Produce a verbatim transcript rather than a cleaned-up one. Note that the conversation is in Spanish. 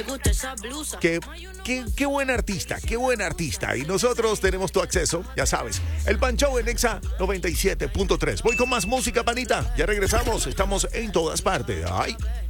Qué, qué, qué buen artista, qué buen artista. Y nosotros tenemos tu acceso, ya sabes. El Pan Show en Exa noventa y siete punto tres. Voy con más música, panita. Ya regresamos, estamos en todas partes. Ay.